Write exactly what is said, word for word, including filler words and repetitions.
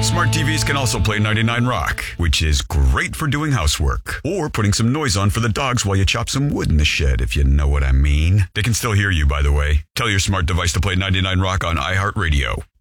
Smart T Vs can also play ninety-nine Rock, which is great for doing housework or putting some noise on for the dogs while you chop some wood in the shed, if you know what I mean. They can still hear you, by the way. Tell your smart device to play ninety-nine Rock on iHeartRadio.